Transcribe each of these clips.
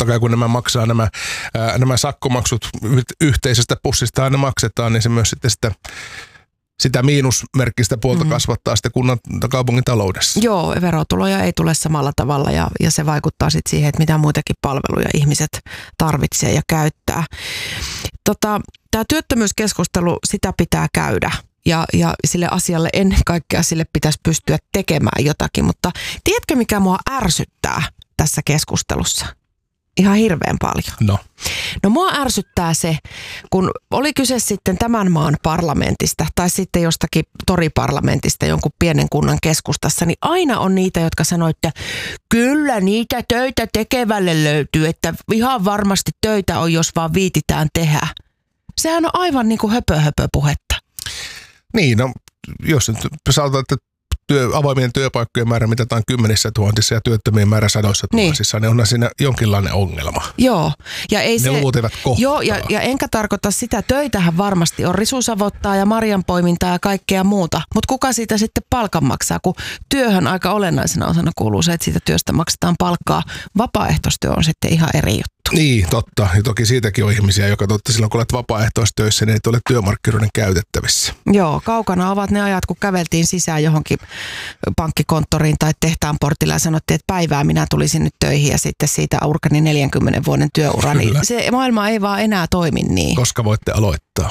totta kai kun nämä maksaa nämä sakkomaksut yhteisestä pussista aina maksetaan, niin se myös sitten sitä miinusmerkkistä puolta kasvattaa sitten kunnan kaupungin taloudessa. Joo, verotuloja ei tule samalla tavalla ja se vaikuttaa sitten siihen, että mitä muitakin palveluja ihmiset tarvitsee ja käyttää. Tämä työttömyyskeskustelu, sitä pitää käydä. Ja sille asialle ennen kaikkea sille pitäisi pystyä tekemään jotakin, mutta tiedätkö mikä mua ärsyttää tässä keskustelussa? Ihan hirveän paljon. No mua ärsyttää se, kun oli kyse sitten tämän maan parlamentista tai sitten jostakin toriparlamentista jonkun pienen kunnan keskustassa, niin aina on niitä, jotka sanoo, että kyllä niitä töitä tekevälle löytyy, että ihan varmasti töitä on, jos vaan viititään tehdä. Sehän on aivan niin kuin höpö puhetta. Niin, no jos nyt sanotaan, että avoimien työpaikkojen määrä mitataan 10,000 ja työttömien määrä 100,000, niin onhan siinä jonkinlainen ongelma. Joo. Ja ei ne luvut eivät kohtaa. Joo, ja enkä tarkoita sitä, töitähän varmasti on risusavottaa ja marjanpoimintaa ja kaikkea muuta, mutta kuka siitä sitten palkan maksaa, kun työhön aika olennaisena osana kuuluu se, että siitä työstä maksetaan palkkaa. Vapaaehtoistyö on sitten ihan eri juttu. Niin, totta. Ja toki siitäkin on ihmisiä, joka silloin kun olet vapaaehtoistöissä, niin et ole työmarkkinoiden käytettävissä. Joo, kaukana ovat ne ajat, kun käveltiin sisään johonkin pankkikonttoriin tai tehtaan portilla ja sanottiin, että päivää minä tulisin nyt töihin ja sitten siitä urkani 40 vuoden työura. Niin se maailma ei vaan enää toimi niin. Koska voitte aloittaa.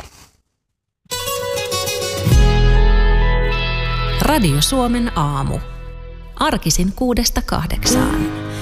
Radio Suomen aamu. Arkisin 6–8.